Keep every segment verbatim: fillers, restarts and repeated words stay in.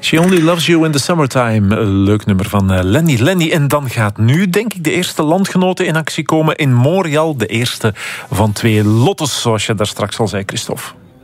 She Only Loves You in the Summertime. Leuk nummer van uh, Lenny Lenny. En dan gaat nu, denk ik, de eerste landgenoten in actie komen in Montreal. De eerste van twee lottes, zoals je daar straks al zei, Christophe.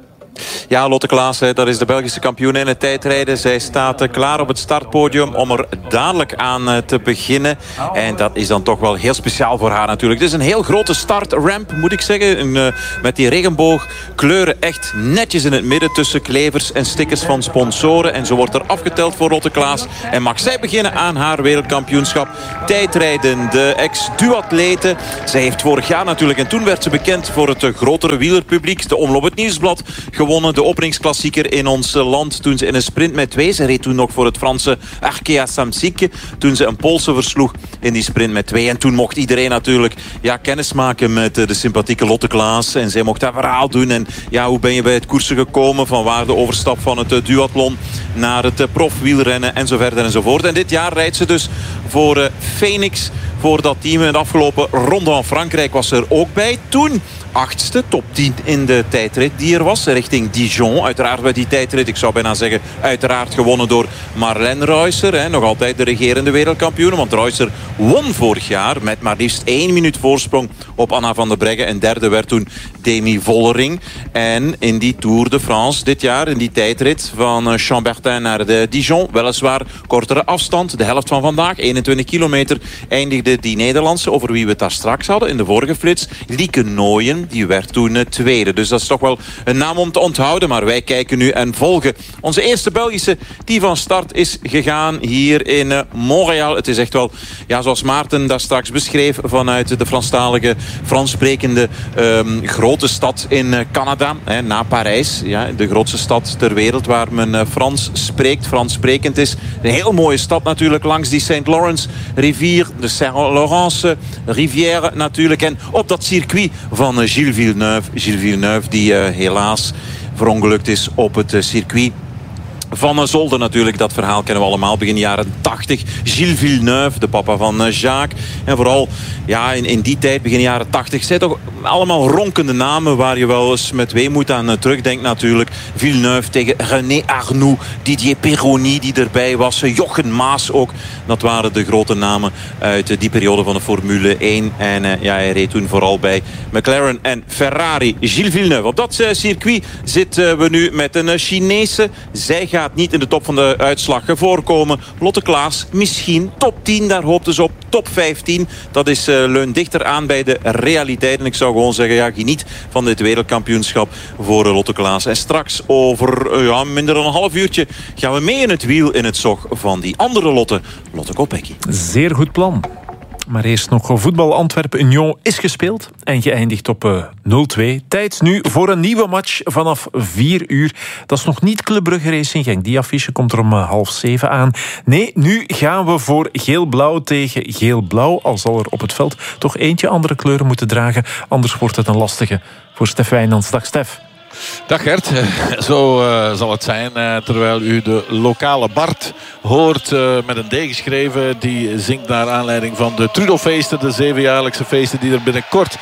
Ja, Lotte Klaassen, dat is de Belgische kampioen in het tijdrijden. Zij staat klaar op het startpodium om er dadelijk aan te beginnen. En dat is dan toch wel heel speciaal voor haar natuurlijk. Het is een heel grote startramp, moet ik zeggen. Een, uh, met die regenboogkleuren echt netjes in het midden tussen klevers en stickers van sponsoren. En zo wordt er afgeteld voor Lotte Klaas. En mag zij beginnen aan haar wereldkampioenschap tijdrijden. De ex-duatlete. Zij heeft vorig jaar natuurlijk, en toen werd ze bekend voor het grotere wielerpubliek, de Omloop het Nieuwsblad, gewonnen, de openingsklassieker in ons land toen ze in een sprint met twee. Ze reed toen nog voor het Franse Arkea Samsic, toen ze een Poolse versloeg in die sprint met twee. En toen mocht iedereen natuurlijk ja, kennismaken met de sympathieke Lotte Klaas. En zij mocht dat verhaal doen. En ja, hoe ben je bij het koersen gekomen? Van waar de overstap van het duathlon naar het profwielrennen en zo verder enzovoort. En dit jaar rijdt ze dus voor uh, Phoenix, voor dat team. In de afgelopen ronde van Frankrijk was ze er ook bij. Toen achtste, top tien in de tijdrit die er was. Richting Dijon. Uiteraard bij die tijdrit, ik zou bijna zeggen, uiteraard gewonnen door Marlène Reusser. Hè, nog altijd de regerende wereldkampioen. Want Reusser won vorig jaar met maar liefst één minuut voorsprong op Anna van der Breggen. En derde werd toen Demi Vollering. En in die Tour de France dit jaar, in die tijdrit van Chambertin naar de Dijon, weliswaar kortere afstand, de helft van vandaag, eenentwintig kilometer, eindigde die Nederlandse, over wie we het daar straks hadden in de vorige flits, Lieke Nooyen. Die werd toen tweede. Dus dat is toch wel een naam om te onthouden. Maar wij kijken nu en volgen onze eerste Belgische die van start is gegaan hier in Montreal. Het is echt wel, ja, zoals Maarten daar straks beschreef, vanuit de Franstalige, Franssprekende um, grote stad in Canada. Hè, na Parijs. Ja, de grootste stad ter wereld waar men uh, Frans spreekt, Frans sprekend is. Een heel mooie stad natuurlijk langs die Saint Lawrence rivier, de Saint Laurence rivière natuurlijk. En op dat circuit van Gilles Villeneuve. Gilles Villeneuve die uh, helaas verongelukt is op het uh, circuit van Zolder natuurlijk. Dat verhaal kennen we allemaal. Begin jaren tachtig. Gilles Villeneuve, de papa van uh, Jacques. En vooral ja, in, in die tijd, begin jaren tachtig, zijn toch allemaal ronkende namen waar je wel eens met weemoed aan uh, terugdenkt natuurlijk. Villeneuve tegen René Arnoux, Didier Pironi die erbij was, uh, Jochen Maas ook. Dat waren de grote namen uit uh, die periode van de Formule één. En uh, ja, hij reed toen vooral bij McLaren en Ferrari. Gilles Villeneuve. Op dat uh, circuit zitten we nu met een uh, Chinese. Zij gaat niet in de top van de uitslag voorkomen. Lotte Klaas misschien top tien, daar hoopten ze op. Top vijftien, dat is uh, leun dichter aan bij de realiteit. En ik zou gewoon zeggen, ja, geniet van dit wereldkampioenschap voor uh, Lotte Klaas. En straks over uh, ja, minder dan een half uurtje gaan we mee in het wiel in het zog van die andere Lotte, Lotte Kopecky. Zeer goed plan. Maar eerst nog voetbal. Antwerpen-Union is gespeeld en geëindigd op uh, nul twee. Tijd nu voor een nieuwe match vanaf vier uur. Dat is nog niet Club Brugge Racing Genk. Die affiche komt er om uh, half zeven aan. Nee, nu gaan we voor geel-blauw tegen geel-blauw. Al zal er op het veld toch eentje andere kleuren moeten dragen. Anders wordt het een lastige voor Stef Wijnands. Dag Stef. Dag Gert, zo uh, zal het zijn uh, terwijl u de lokale Bart hoort uh, met een D geschreven. Die zingt naar aanleiding van de Trudofeesten, de zevenjaarlijkse feesten die er binnenkort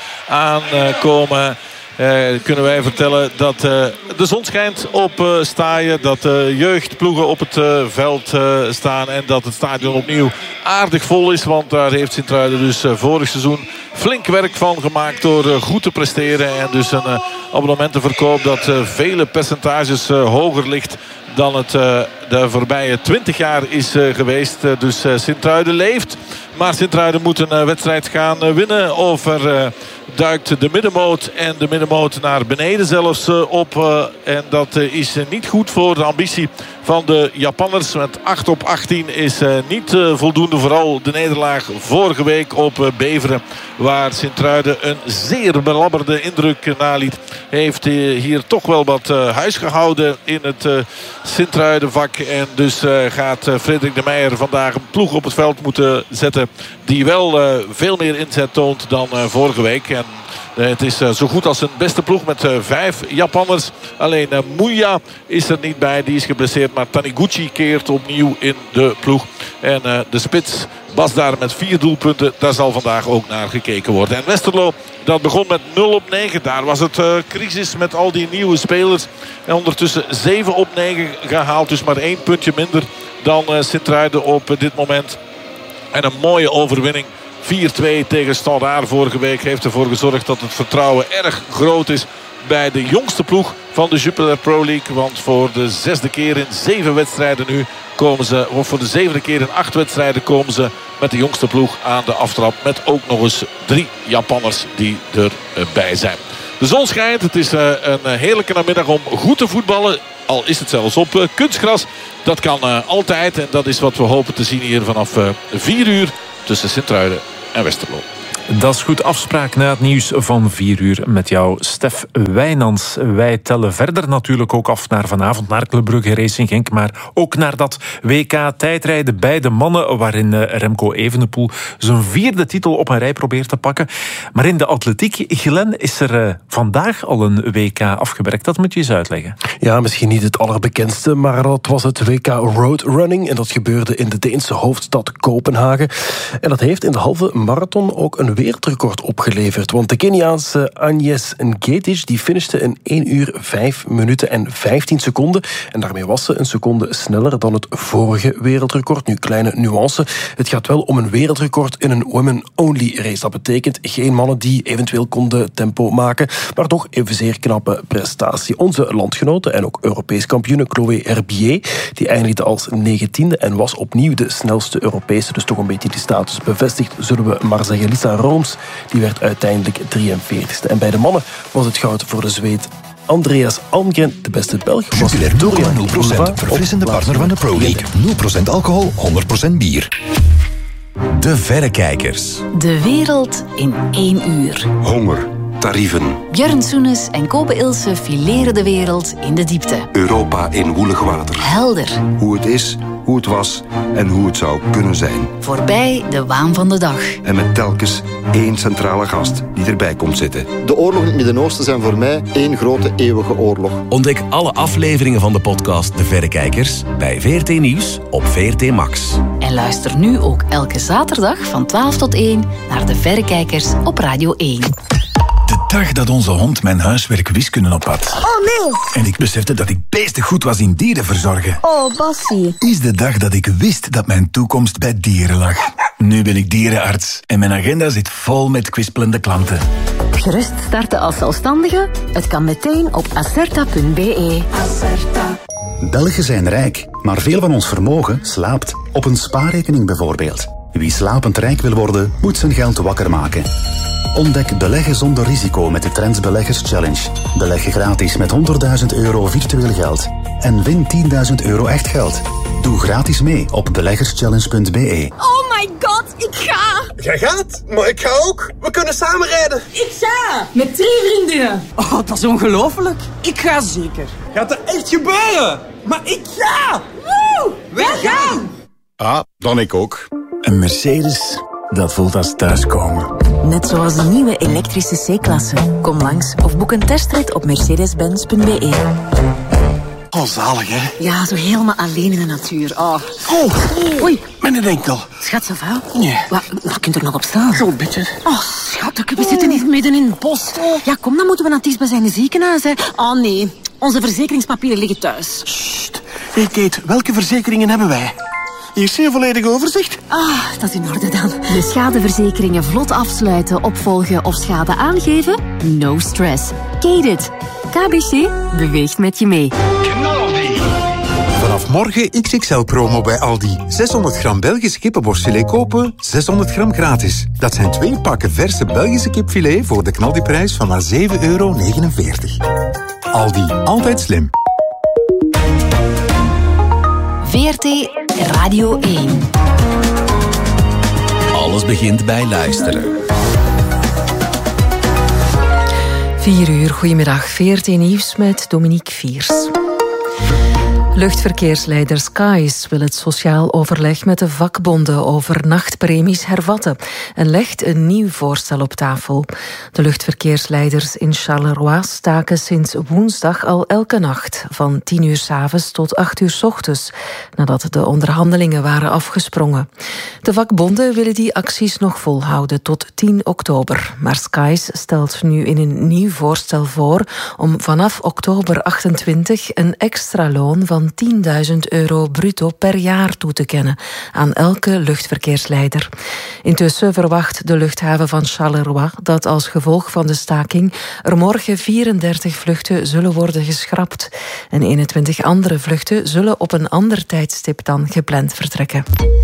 aankomen. Uh, kunnen wij vertellen dat uh, de zon schijnt op uh, Staaien. Dat de uh, jeugdploegen op het uh, veld uh, staan. En dat het stadion opnieuw aardig vol is. Want daar heeft Sint-Truiden dus uh, vorig seizoen flink werk van gemaakt door uh, goed te presteren. En dus een uh, abonnementenverkoop dat uh, vele percentages uh, hoger ligt dan het uh, de voorbije twintig jaar is uh, geweest. Uh, dus uh, Sint-Truiden leeft. Maar Sint-Truiden moet een uh, wedstrijd gaan uh, winnen. Of er uh, duikt de middenmoot en de middenmoot naar beneden zelfs uh, op. Uh, en dat uh, is uh, niet goed voor de ambitie van de Japanners. Met acht op achttien is uh, niet uh, voldoende. Vooral de nederlaag vorige week op uh, Beveren. Waar Sint-Truiden een zeer belabberde indruk naliet. Heeft uh, hier toch wel wat uh, huis gehouden in het uh, Sint-Truiden vak. En dus uh, gaat uh, Frederik de Meijer vandaag een ploeg op het veld moeten zetten Klaase, die wel uh, veel meer inzet toont dan uh, vorige week. En uh, het is uh, zo goed als een beste ploeg met uh, vijf Japanners. Alleen uh, Muya is er niet bij, die is geblesseerd. Maar Taniguchi keert opnieuw in de ploeg. En uh, de spits Bas daar met vier doelpunten. Daar zal vandaag ook naar gekeken worden. En Westerlo, dat begon met nul op negen. Daar was het uh, crisis met al die nieuwe spelers. En ondertussen zeven op negen gehaald. Dus maar één puntje minder dan uh, Sint-Truiden op uh, dit moment. En een mooie overwinning. vier twee tegen Standaard vorige week heeft ervoor gezorgd dat het vertrouwen erg groot is bij de jongste ploeg van de Jupiler Pro League. Want voor de zesde keer in zeven wedstrijden nu komen ze, of voor de zevende keer in acht wedstrijden komen ze met de jongste ploeg aan de aftrap. Met ook nog eens drie Japanners die erbij zijn. De zon schijnt. Het is een heerlijke namiddag om goed te voetballen. Al is het zelfs op kunstgras. Dat kan altijd. En dat is wat we hopen te zien hier vanaf vier uur tussen Sint-Truiden en Westerlo. Dat is goed. Afspraak na het nieuws van vier uur met jou, Stef Wijnands. Wij tellen verder natuurlijk ook af naar vanavond, naar Club Brugge Racing Genk, maar ook naar dat W K tijdrijden bij de mannen, waarin Remco Evenepoel zijn vierde titel op een rij probeert te pakken. Maar in de atletiek, Glenn, is er uh, vandaag al een W K afgewerkt. Dat moet je eens uitleggen. Ja, misschien niet het allerbekendste, maar dat was het W K Roadrunning. En dat gebeurde in de Deense hoofdstad Kopenhagen. En dat heeft in de halve marathon ook een wereldrecord opgeleverd. Want de Keniaanse Agnes Ngetich die finishte in één uur vijf minuten en vijftien seconden. En daarmee was ze een seconde sneller dan het vorige wereldrecord. Nu, kleine nuance. Het gaat wel om een wereldrecord in een women-only race. Dat betekent geen mannen die eventueel konden tempo maken, maar toch evenzeer knappe prestatie. Onze landgenote en ook Europees kampioene Chloé Herbier, die eindigde als negentiende en was opnieuw de snelste Europese. Dus toch een beetje die status bevestigd, zullen we maar zeggen. Lisa Rooms, die werd uiteindelijk drieënveertigste. En bij de mannen was het goud voor de Zweed Andreas Almgren, de beste Belg. Jupiler nul komma nul procent, verfrissende partner van de Pro League. nul procent alcohol, honderd procent bier. De Verrekijkers. De wereld in één uur. Honger, tarieven. Björn Soenes en Kobe Ilse fileren de wereld in de diepte. Europa in woelig water. Helder. Hoe het is, hoe het was en hoe het zou kunnen zijn. Voorbij de waan van de dag. En met telkens één centrale gast die erbij komt zitten. De oorlogen in het Midden-Oosten zijn voor mij één grote eeuwige oorlog. Ontdek alle afleveringen van de podcast De Verrekijkers bij V R T Nieuws op V R T Max. En luister nu ook elke zaterdag van twaalf tot één naar De Verrekijkers op Radio één. De dag dat onze hond mijn huiswerk wiskunde op had. Oh nee! En ik besefte dat ik beestig goed was in dieren verzorgen. Oh, Bassie. Is de dag dat ik wist dat mijn toekomst bij dieren lag. Nu ben ik dierenarts en mijn agenda zit vol met kwispelende klanten. Gerust starten als zelfstandige? Het kan meteen op acerta punt b e. Acerta. Belgen zijn rijk, maar veel van ons vermogen slaapt. Op een spaarrekening bijvoorbeeld. Wie slapend rijk wil worden, moet zijn geld wakker maken. Ontdek beleggen zonder risico met de Trends Beleggers Challenge. Beleg gratis met honderdduizend euro virtueel geld. En win tienduizend euro echt geld. Doe gratis mee op beleggerschallenge punt b e. Oh my god, ik ga! Jij gaat? Maar ik ga ook. We kunnen samen rijden. Ik ga! Met drie vriendinnen. Oh, dat is ongelooflijk. Ik ga zeker. Gaat er echt gebeuren? Maar ik ga! Woe! Wij gaan! Ah, dan ik ook. Een Mercedes, dat voelt als thuiskomen. Net zoals de nieuwe elektrische C-klasse. Kom langs of boek een testrit op mercedes benz punt b e. Oh, zalig, hè? Ja, zo helemaal alleen in de natuur. Oh, oh. Oei. Mijn enkel. Schat, ça va? Nee. Wat, wat kunt er nog op staan? Zo'n beetje. Oh, schat, we zitten hier midden in het bos. Ja, kom, dan moeten we naar het dichtstbijzijnde ziekenhuis, hè. Oh, nee. Onze verzekeringspapieren liggen thuis. Sst. Hey, Kate, welke verzekeringen hebben wij? Hier is een volledig overzicht. Ah, dat is in orde dan. De schadeverzekeringen vlot afsluiten, opvolgen of schade aangeven? No stress. Kate it. K B C beweegt met je mee. Vanaf morgen X X L-promo bij Aldi. zeshonderd gram Belgisch kippenborstfilet kopen, zeshonderd gram gratis. Dat zijn twee pakken verse Belgische kipfilet voor de knaldiprijs van maar zeven euro negenenveertig. Aldi, altijd slim. V R T Radio één. Alles begint bij luisteren. Vier uur, goedemiddag. V R T Nieuws met Dominique Viers. Luchtverkeersleider Skies wil het sociaal overleg met de vakbonden over nachtpremies hervatten en legt een nieuw voorstel op tafel. De luchtverkeersleiders in Charleroi staken sinds woensdag al elke nacht van tien uur 's avonds tot acht uur 's ochtends, nadat de onderhandelingen waren afgesprongen. De vakbonden willen die acties nog volhouden tot tien oktober, maar Skies stelt nu in een nieuw voorstel voor om vanaf oktober achtentwintig een extra loon van tienduizend euro bruto per jaar toe te kennen aan elke luchtverkeersleider. Intussen verwacht de luchthaven van Charleroi dat als gevolg van de staking er morgen vierendertig vluchten zullen worden geschrapt en eenentwintig andere vluchten zullen op een ander tijdstip dan gepland vertrekken.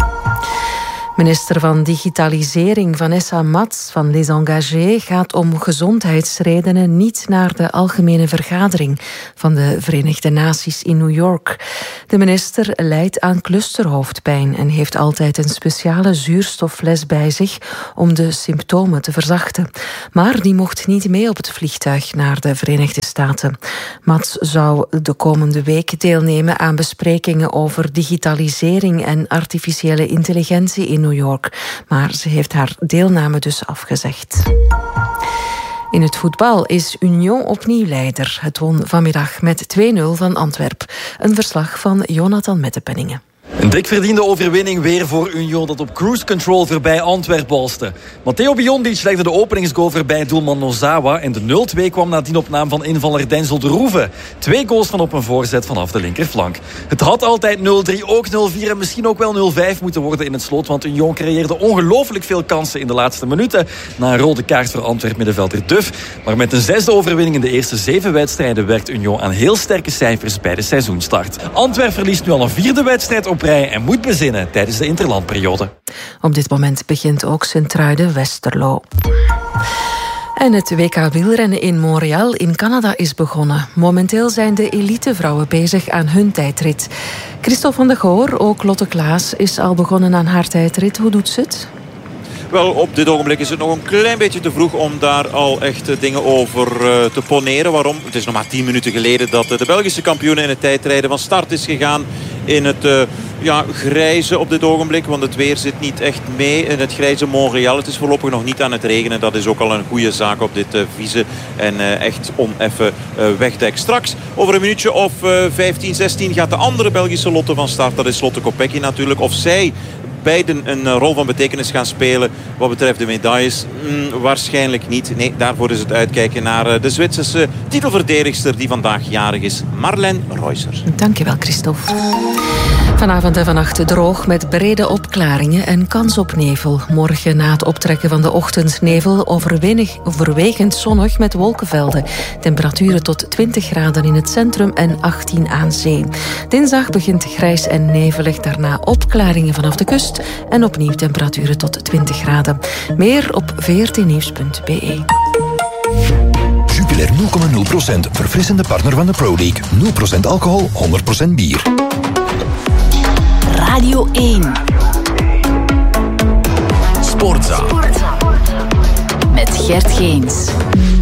Minister van Digitalisering Vanessa Mats van Les Engagés gaat om gezondheidsredenen niet naar de algemene vergadering van de Verenigde Naties in New York. De minister lijdt aan clusterhoofdpijn en heeft altijd een speciale zuurstoffles bij zich om de symptomen te verzachten. Maar die mocht niet mee op het vliegtuig naar de Verenigde Staten. Mats zou de komende week deelnemen aan besprekingen over digitalisering en artificiële intelligentie in New York, maar ze heeft haar deelname dus afgezegd. In het voetbal is Union opnieuw leider. Het won vanmiddag met twee nul van Antwerpen. Een verslag van Jonathan Mettepenningen. Een dik verdiende overwinning weer voor Union dat op cruise control voorbij Antwerp balste. Matteo Biondic legde de openingsgoal voorbij doelman Nozawa en de nul twee kwam nadien op naam van invaller Denzel de Roeve. Twee goals van op een voorzet vanaf de linkerflank. Het had altijd nul drie, ook nul vier en misschien ook wel nul vijf moeten worden in het slot, want Union creëerde ongelooflijk veel kansen in de laatste minuten na een rode kaart voor Antwerp middenvelder Duff. Maar met een zesde overwinning in de eerste zeven wedstrijden werkt Union aan heel sterke cijfers bij de seizoenstart. Antwerp verliest nu al een vierde wedstrijd op en moet bezinnen tijdens de interlandperiode. Op dit moment begint ook Sint-Truiden-Westerlo. En het W K wielrennen in Montreal in Canada is begonnen. Momenteel zijn de elitevrouwen bezig aan hun tijdrit. Christophe van de Goor, ook Lotte Klaas, is al begonnen aan haar tijdrit. Hoe doet ze het? Wel, op dit ogenblik is het nog een klein beetje te vroeg om daar al echt dingen over uh, te poneren. Waarom? Het is nog maar tien minuten geleden dat de Belgische kampioen in het tijdrijden van start is gegaan in het uh, ja, grijze op dit ogenblik. Want het weer zit niet echt mee in het grijze Montreal. Het is voorlopig nog niet aan het regenen. Dat is ook al een goede zaak op dit uh, vieze en uh, echt oneffen uh, wegdek. Straks, over een minuutje of uh, vijftien, zestien gaat de andere Belgische Lotte van start. Dat is Lotte Kopecky natuurlijk. Of zij beiden een rol van betekenis gaan spelen wat betreft de medailles? Mm, waarschijnlijk niet. Nee, daarvoor is het uitkijken naar de Zwitserse titelverdedigster die vandaag jarig is, Marlène Reusser. Dankjewel, Christophe. Vanavond en vannacht droog met brede opklaringen en kans op nevel. Morgen na het optrekken van de ochtendnevel overwegend zonnig met wolkenvelden. Temperaturen tot twintig graden in het centrum en achttien aan zee. Dinsdag begint grijs en nevelig, daarna opklaringen vanaf de kust en opnieuw temperaturen tot twintig graden. Meer op v r t nieuws punt b e. Jupiler nul komma nul procent, verfrissende partner van de Pro League. nul procent alcohol, honderd procent bier. Radio één. Sportza. Met Gert Geens.